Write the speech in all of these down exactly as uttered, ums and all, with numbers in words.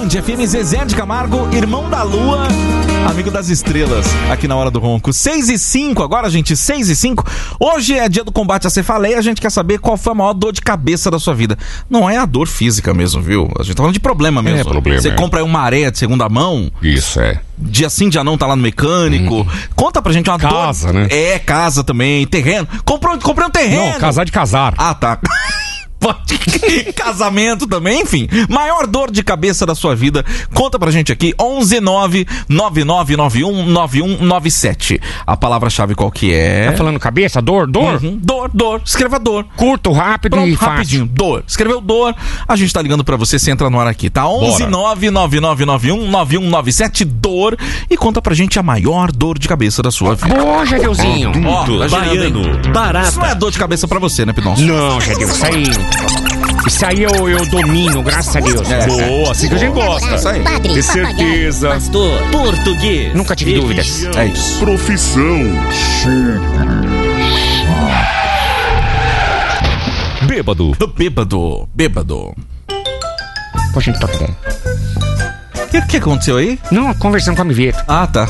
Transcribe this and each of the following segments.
Band F M, Zezé de Camargo, irmão da lua, amigo das estrelas, aqui na Hora do Ronco. seis e cinco, agora, gente, seis e cinco. Hoje é dia do combate à cefaleia. A gente quer saber qual foi a maior dor de cabeça da sua vida. Não é a dor física mesmo, viu? A gente tá falando de problema mesmo. É problema. Você é. compra aí uma areia de segunda mão. Isso, é. Dia sim, dia não, tá lá no mecânico. Hum. Conta pra gente uma casa, dor. Casa, né? É, casa também, terreno. Comprou, comprei um terreno. Não, casar de casar. Ah, tá. Casamento também, enfim. Maior dor de cabeça da sua vida. Conta pra gente aqui, onze nove nove nove nove um nove um nove sete. A palavra-chave qual que é? Tá falando cabeça? Dor? Dor? Uhum. Dor, dor. Escreva dor. Curto, rápido. Pronto, e rapidinho. fácil. Dor. Escreveu dor. A gente tá ligando pra você, você entra no ar aqui, tá? onze nove nove nove nove um nove um nove sete, dor. E conta pra gente a maior dor de cabeça da sua vida. Boa, Jadeuzinho. Ó, Tudo, baiano, barata. Isso não é dor de cabeça pra você, né, Pidonço? Não, Jadeu, isso aí... Isso aí eu, eu domino, graças a Deus. É, boa, assim que a gente gosta. Isso aí. Padre, De certeza. pastor, português. Nunca tive dúvidas. É isso. Profissão. Bêbado. Bêbado. Bêbado. Pô, a gente toca ideia. O que, que aconteceu aí? Não, conversando com a Miveta. Ah, tá.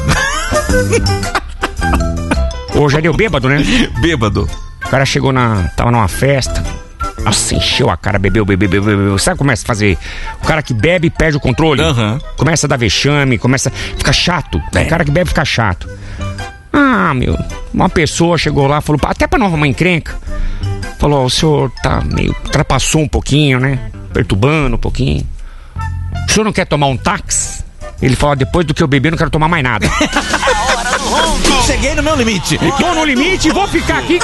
Ô, Jadeu, bêbado, né? Bêbado. O cara chegou na... Tava numa festa. Nossa, encheu a cara, bebeu, bebeu, bebeu, bebeu. Sabe o que começa a fazer? O cara que bebe perde o controle. Uhum. Começa a dar vexame, começa a ficar chato. É. O cara que bebe fica chato. Ah, meu. Uma pessoa chegou lá, falou, até pra não arrumar encrenca. Falou, o senhor tá meio... Ultrapassou um pouquinho, né? Perturbando um pouquinho. O senhor não quer tomar um táxi? Ele falou, depois do que eu bebi, eu não quero tomar mais nada. Cheguei no meu limite. Tô no limite e vou ficar aqui